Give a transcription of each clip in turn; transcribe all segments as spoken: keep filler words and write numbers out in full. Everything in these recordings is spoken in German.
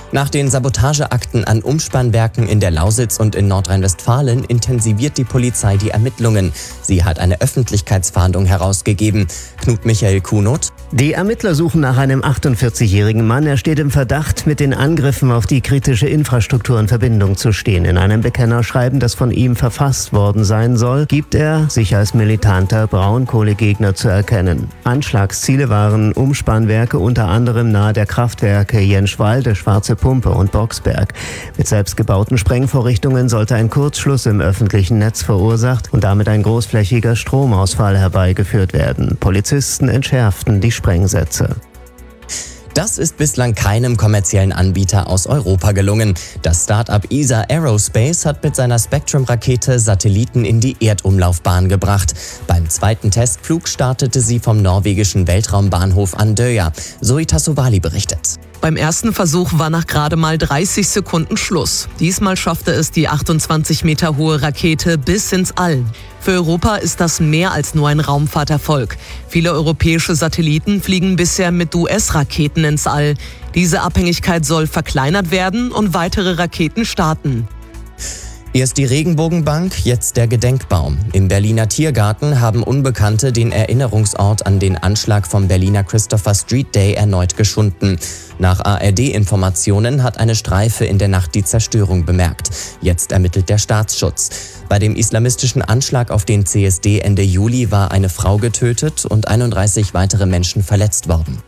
Nach den Sabotageakten an Umspannwerken in der Lausitz und in Nordrhein-Westfalen intensiviert die Polizei die Ermittlungen. Sie hat eine Öffentlichkeitsfahndung herausgegeben. Knut Michael Kunoth. Die Ermittler suchen nach einem achtundvierzigjährigen Mann. Er steht im Verdacht, mit den Angriffen auf die kritische Infrastruktur in Verbindung zu stehen. In einem Bekennerschreiben, das von ihm verfasst worden sein soll, gibt er sich als militanter Braunkohlegegner zu erkennen. Anschlagsziele waren Umspannwerke unter anderem nahe der Kraftwerke Jenschwalde, Schwarze Pumpe und Boxberg. Mit selbstgebauten Sprengvorrichtungen sollte ein Kurzschluss im öffentlichen Netz verursacht und damit ein großflächiger Stromausfall herbeigeführt werden. Polizisten entschärften die Sprengsätze. Das ist bislang keinem kommerziellen Anbieter aus Europa gelungen. Das Start-up E S A Aerospace hat mit seiner Spectrum-Rakete Satelliten in die Erdumlaufbahn gebracht. Beim zweiten Testflug startete sie vom norwegischen Weltraumbahnhof Andøya. Zoe Tassovali berichtet. Beim ersten Versuch war nach gerade mal dreißig Sekunden Schluss. Diesmal schaffte es die achtundzwanzig Meter hohe Rakete bis ins All. Für Europa ist das mehr als nur ein Raumfahrterfolg. Viele europäische Satelliten fliegen bisher mit U S-Raketen ins All. Diese Abhängigkeit soll verkleinert werden und weitere Raketen starten. Erst die Regenbogenbank, jetzt der Gedenkbaum. Im Berliner Tiergarten haben Unbekannte den Erinnerungsort an den Anschlag vom Berliner Christopher Street Day erneut geschunden. Nach A R D-Informationen hat eine Streife in der Nacht die Zerstörung bemerkt. Jetzt ermittelt der Staatsschutz. Bei dem islamistischen Anschlag auf den C S D Ende Juli war eine Frau getötet und einunddreißig weitere Menschen verletzt worden.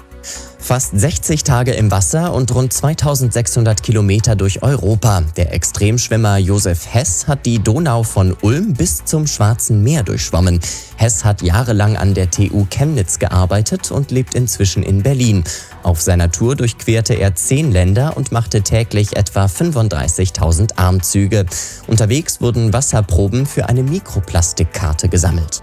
Fast sechzig Tage im Wasser und rund zweitausendsechshundert Kilometer durch Europa. Der Extremschwimmer Josef Hess hat die Donau von Ulm bis zum Schwarzen Meer durchschwommen. Hess hat jahrelang an der T U Chemnitz gearbeitet und lebt inzwischen in Berlin. Auf seiner Tour durchquerte er zehn Länder und machte täglich etwa fünfunddreißigtausend Armzüge. Unterwegs wurden Wasserproben für eine Mikroplastikkarte gesammelt.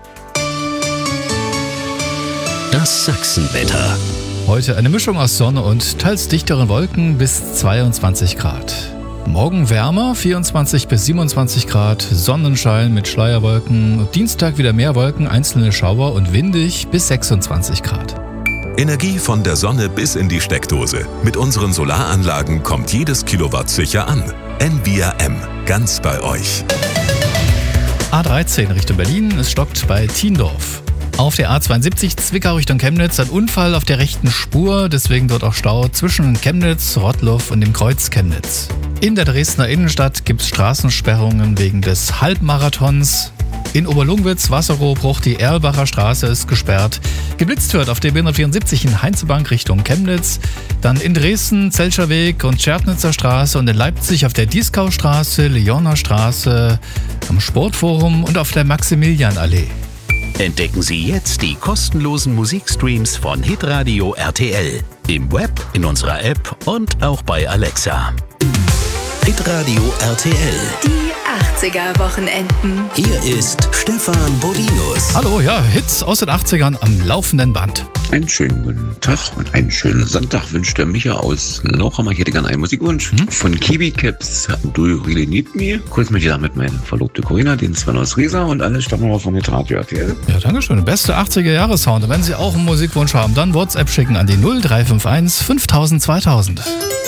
Das Sachsenwetter. Heute eine Mischung aus Sonne und teils dichteren Wolken bis zweiundzwanzig Grad. Morgen wärmer, vierundzwanzig bis siebenundzwanzig Grad, Sonnenschein mit Schleierwolken. Dienstag wieder mehr Wolken, einzelne Schauer und windig bis sechsundzwanzig Grad. Energie von der Sonne bis in die Steckdose. Mit unseren Solaranlagen kommt jedes Kilowatt sicher an. N V R M, ganz bei euch. A dreizehn Richtung Berlin, es stockt bei Thiendorf. Auf der A zweiundsiebzig Zwickau Richtung Chemnitz ein Unfall auf der rechten Spur, deswegen dort auch Stau zwischen Chemnitz, Rottloff und dem Kreuz Chemnitz. In der Dresdner Innenstadt gibt es Straßensperrungen wegen des Halbmarathons. In Oberlungwitz, Wasserrohrbruch, die Erlbacher Straße ist gesperrt. Geblitzt wird auf der B hundertvierundsiebzig in Heinzebank Richtung Chemnitz. Dann in Dresden, Zelscher Weg und Schärpnitzer Straße und in Leipzig auf der Dieskaustraße, Leoner Straße, am Sportforum und auf der Maximilianallee. Entdecken Sie jetzt die kostenlosen Musikstreams von Hitradio R T L. Im Web, in unserer App und auch bei Alexa. Hitradio R T L. Die achtziger-Wochenenden. Hier ist Stefan Bodinus. Hallo, ja, Hits aus den achtzigern am laufenden Band. Einen schönen guten Tag und einen schönen Sonntag wünscht der Micha aus Lauchhammer. Ich hätte gerne einen Musikwunsch hm? von Kiwi Caps, Do You Really Need Me? Kurz mit dir damit meine Verlobte Corinna, den Sven aus Riesa und alle stammen auch von der Radio R T L. Ja, danke schön. Beste achtziger-Jahres-Sound. Und wenn Sie auch einen Musikwunsch haben, dann WhatsApp schicken an die null drei fünf eins fünftausend zweitausend.